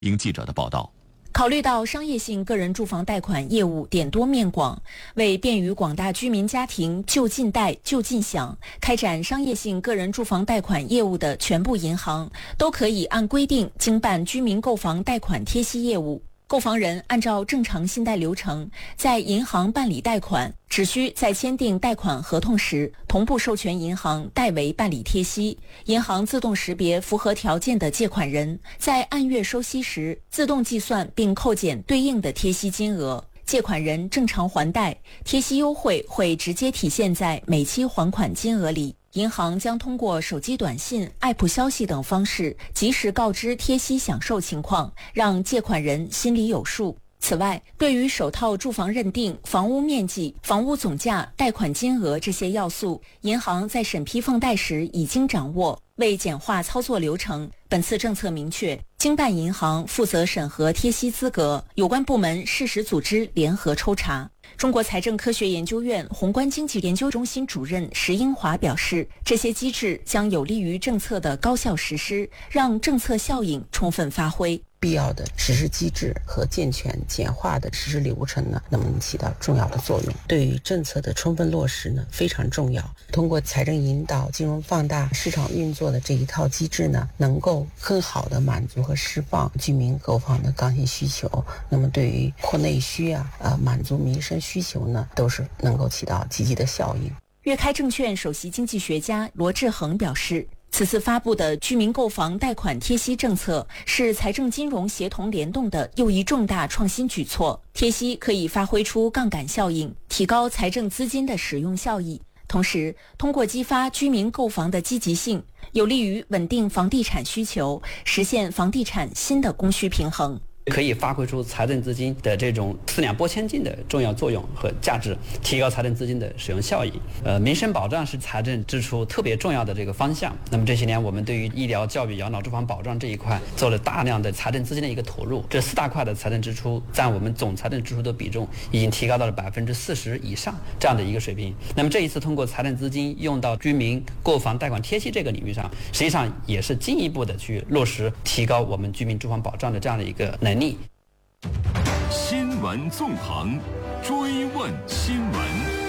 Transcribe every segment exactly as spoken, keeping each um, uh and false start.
英记者的报道。 考虑到商业性个人住房贷款业务点多面广，为便于广大居民家庭就近贷就近享，开展商业性个人住房贷款业务的全部银行都可以按规定经办居民购房贷款贴息业务。购房人按照正常信贷流程，在银行办理贷款，只需在签订贷款合同时，同步授权银行代为办理贴息，银行自动识别符合条件的借款人，在按月收息时，自动计算并扣减对应的贴息金额。借款人正常还贷，贴息优惠会直接体现在每期还款金额里。银行将通过手机短信、A P P 消息等方式及时告知贴息享受情况，让借款人心里有数。此外，对于首套住房认定、房屋面积、房屋总价、贷款金额这些要素，银行在审批放贷时已经掌握。为简化操作流程，本次政策明确，经办银行负责审核贴息资格，有关部门适时组织联合抽查。中国财政科学研究院宏观经济研究中心主任石英华表示，这些机制将有利于政策的高效实施，让政策效应充分发挥。 必要的实施机制和健全简化的实施流程呢，能起到重要的作用。对于政策的充分落实呢，非常重要。通过财政引导、金融放大、市场运作的这一套机制呢，能够更好的满足和释放居民购房的刚性需求。那么对于扩内需啊、呃满足民生需求呢，都是能够起到积极的效应。 粤开证券首席经济学家罗志恒表示，此次发布的居民购房贷款贴息政策是财政金融协同联动的又一重大创新举措。贴息可以发挥出杠杆效应，提高财政资金的使用效益，同时通过激发居民购房的积极性，有利于稳定房地产需求，实现房地产新的供需平衡。 可以发挥出财政资金的这种四两拨千斤的重要作用和价值，提高财政资金的使用效益。呃，民生保障是财政支出特别重要的这个方向。那么这些年我们对于医疗、教育、养老、住房保障这一块做了大量的财政资金的一个投入，这四大块的财政支出占我们总财政支出的比重已经提高到了百分之四十以上这样的一个水平。那么这一次通过财政资金用到居民购房贷款贴息这个领域上，实际上也是进一步的去落实提高我们居民住房保障的这样的一个能力。 新闻纵横，追问新闻。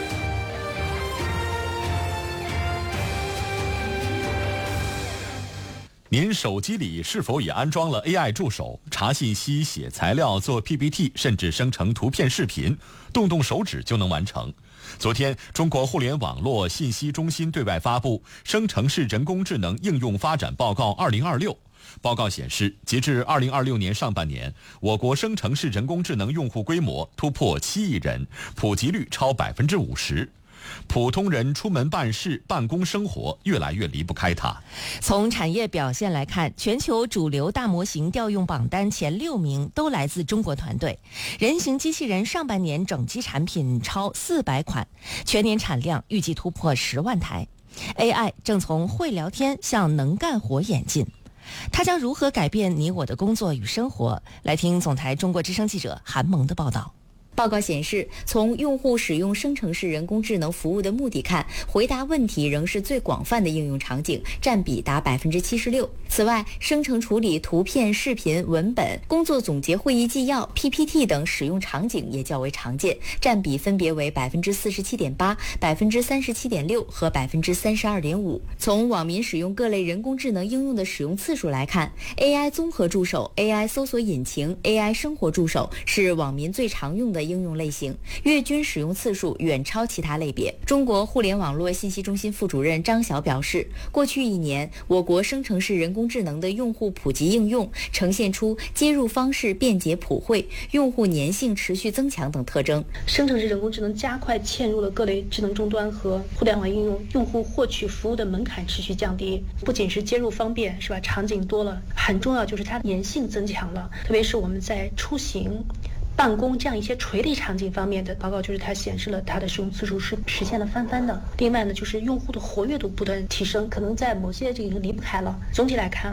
您手机里是否也安装了 A I 助手？查信息、写材料、做 P P T， 甚至生成图片、视频，动动手指就能完成。昨天，中国互联网络信息中心对外发布《生成式人工智能应用发展报告二零二六》。报告显示，截至二零二六年上半年，我国生成式人工智能用户规模突破七亿人，普及率超百分之五十。普通人出门办事、办公生活越来越离不开它。 从产业表现来看，全球主流大模型调用榜单前六名都来自中国团队。人形机器人上半年整机产品超四百款，全年产量预计突破十万台。A I 正从会聊天向能干活演进。它将如何改变你我的工作与生活？来听总台中国之声记者韩萌的报道。 报告显示，从用户使用生成式人工智能服务的目的看，回答问题仍是最广泛的应用场景，占比达百分之七十六。此外，生成处理图片、视频、文本、工作总结会议纪要、P P T 等使用场景也较为常见，占比分别为百分之四十七点八、百分之三十七点六和百分之三十二点五。从网民使用各类人工智能应用的使用次数来看 ，A I 综合助手、A I 搜索引擎、A I 生活助手是网民最常用的应用类型，月均使用次数远超其他类别。中国互联网络信息中心副主任张晓表示，过去一年，我国生成式人工智能的用户普及应用呈现出接入方式便捷普惠、用户粘性持续增强等特征。 生成式人工智能加快嵌入了各类智能终端和互联网应用，用户获取服务的门槛持续降低。不仅是接入方便，是吧？场景多了，很重要就是它粘性增强了，特别是我们在出行、办公这样一些垂类场景方面的报告，就是它显示了它的使用次数是实现了翻番的。另外呢，就是用户的活跃度不断提升，可能在某些这个离不开了。总体来看，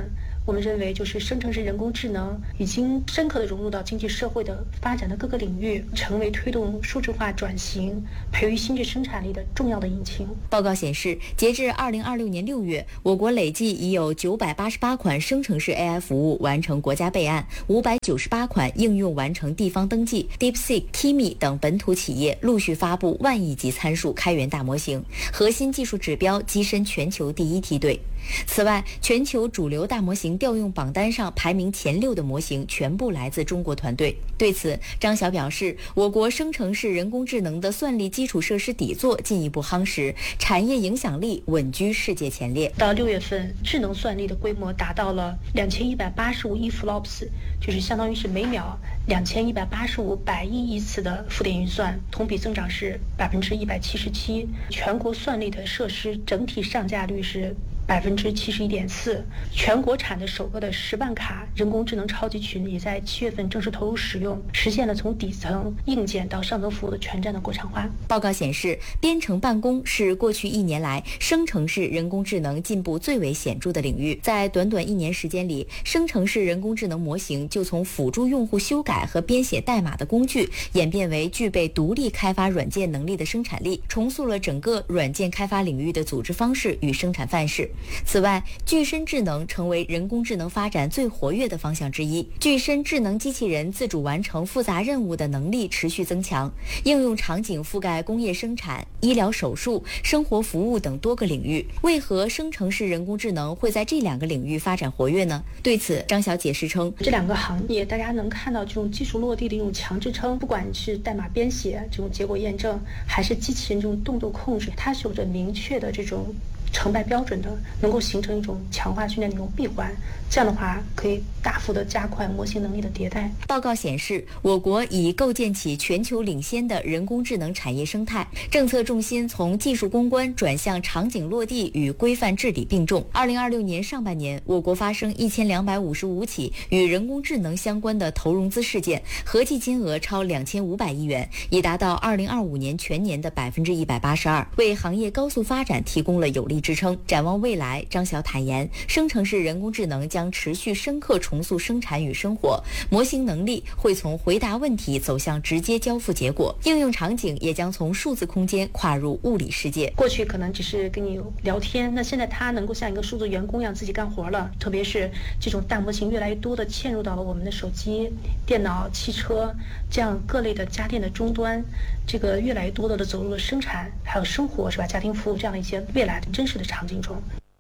我们认为就是生成式人工智能已经深刻地融入到经济社会的发展的各个领域，成为推动数字化转型、培育新质生产力的重要的引擎。 报告显示，截至二零二六年六月，我国累计已有九百八十八款生成式 A I 服务完成国家备案，五百九十八款应用完成地方登记。DeepSeek、Kimi 等本土企业陆续发布万亿级参数开源大模型，核心技术指标跻身全球第一梯队。此外，全球主流大模型调用榜单上排名前六的模型全部来自中国团队。对此，张晓表示，我国生成式人工智能的算力基础设施底座进一步夯实，产业影响力稳居世界前列。 到六月份，智能算力的规模达到了两千一百八十五亿 flops， 就是相当于是每秒两千一百八十五百亿亿次的浮点运算，同比增长是百分之一百七十七。全国算力的设施整体上架率是百分之七十一点四，全国产的首个的十万卡人工智能超级群也在七月份正式投入使用，实现了从底层硬件到上层服务的全站的国产化。 报告显示，编程办公是过去一年来生成式人工智能进步最为显著的领域。在短短一年时间里，生成式人工智能模型就从辅助用户修改和编写代码的工具，演变为具备独立开发软件能力的生产力，重塑了整个软件开发领域的组织方式与生产范式。此外，具身智能成为人工智能发展最活跃的方向之一。具身智能机器人自主完成复杂任务的能力持续增强，应用场景覆盖工业生产、医疗手术、生活服务等多个领域。为何生成式人工智能会在这两个领域发展活跃呢？对此，张晓解释称， 这两个行业大家能看到这种技术落地的一种强支撑，不管是代码编写这种结果验证，还是机器人这种动作控制，它是有着明确的这种成败标准的，能够形成一种强化训练的一种闭环，这样的话可以大幅的加快模型能力的迭代。 报告显示，我国已构建起全球领先的人工智能产业生态，政策重心从技术攻关转向场景落地与规范治理并重。二零二六年上半年，我国发生一千两百五十五起与人工智能相关的投融资事件，合计金额超两千五百亿元，已达到二零二五年全年的百分之一百八十二，为行业高速发展提供了有力支撑。展望未来，张晓坦言，生成式人工智能将持续深刻重塑生产与生活，模型能力会从回答问题走向直接交付结果，应用场景也将从数字空间跨入物理世界。 过去可能只是跟你聊天，那现在它能够像一个数字员工一样自己干活了，特别是这种大模型越来越多的嵌入到了我们的手机、电脑、汽车这样各类的家电的终端，这个越来越多的走入了生产还有生活，是吧？家庭服务这样的一些未来的真实的场景中。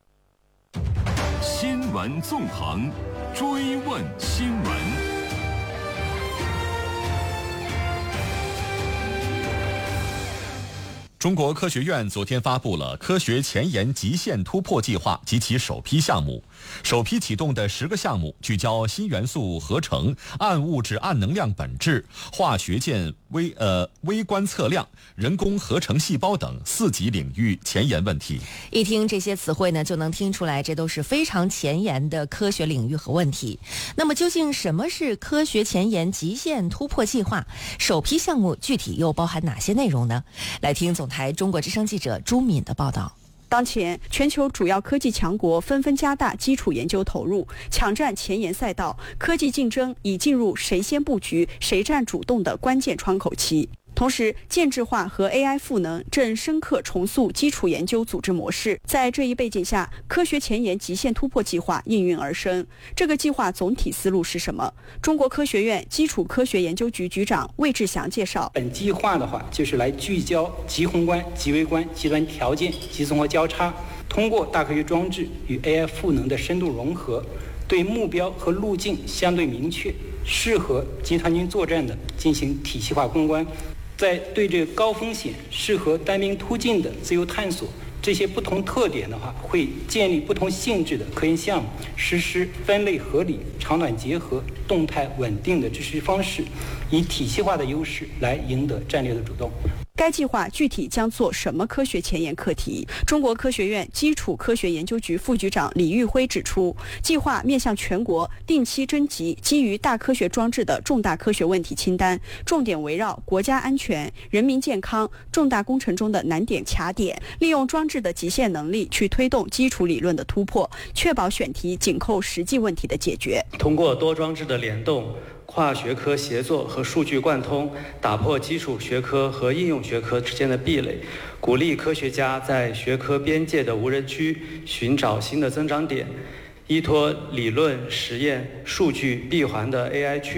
新闻纵横，追问新闻。 中国科学院昨天发布了科学前沿极限突破计划及其首批项目。首批启动的十个项目聚焦新元素合成、暗物质暗能量本质、化学键微呃微观测量、人工合成细胞等四级领域前沿问题。 一听这些词汇呢，就能听出来这都是非常前沿的科学领域和问题。那么究竟什么是科学前沿极限突破计划？首批项目具体又包含哪些内容呢？来听总台中国之声记者朱敏的报道。 当前，全球主要科技强国纷纷加大基础研究投入，抢占前沿赛道，科技竞争已进入谁先布局、谁占主动的关键窗口期。同时，建制化和 A I 赋能正深刻重塑基础研究组织模式。在这一背景下，科学前沿极限突破计划应运而生。这个计划总体思路是什么？中国科学院基础科学研究局局长魏志祥介绍。 本计划的话，就是来聚焦极宏观、极微观、极端条件及综合交叉，通过大科学装置与 A I 赋能的深度融合，对目标和路径相对明确、适合集团军作战的进行体系化攻关。在对这个高风险、适合单兵突进的自由探索这些不同特点的话，会建立不同性质的科研项目，实施分类合理、长短结合、动态稳定的支持方式，以体系化的优势来赢得战略的主动。 该计划具体将做什么科学前沿课题？中国科学院基础科学研究局副局长李玉辉指出，计划面向全国定期征集基于大科学装置的重大科学问题清单，重点围绕国家安全、人民健康、重大工程中的难点卡点，利用装置的极限能力去推动基础理论的突破，确保选题紧扣实际问题的解决。 通过多装置的联动、跨学科协作和数据贯通，打破基础学科和应用学科之间的壁垒，鼓励科学家在学科边界的无人区寻找新的增长点，依托理论、实验、数据闭环的 A I 区